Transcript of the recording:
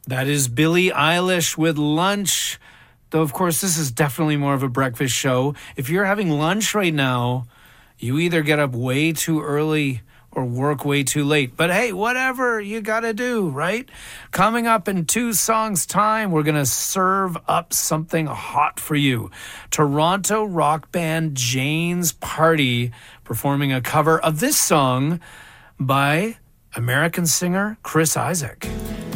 That is Billie Eilish with Lunch. Though, of course, this is definitely more of a breakfast show. If you're having lunch right now, you either get up way too early or work way too late. But hey, whatever you got to do, right? Coming up in 2 songs' time, we're going to serve up something hot for you. Toronto rock band Jane's Party performing a cover of this song by American singer Chris Isaak.